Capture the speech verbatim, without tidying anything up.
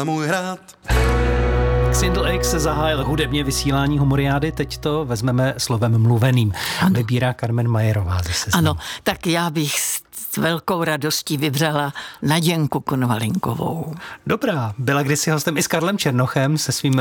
Můj hrad. Xindl X zahájil hudebně vysílání Humoriády, teď to vezmeme slovem mluveným. Ano. Vybírá Carmen Majerová ze Seznamu. Ano, tak já bych s velkou radostí vybřela Naděnku Konvalinkovou. Dobrá, byla kdysi hostem i s Karlem Černochem se svým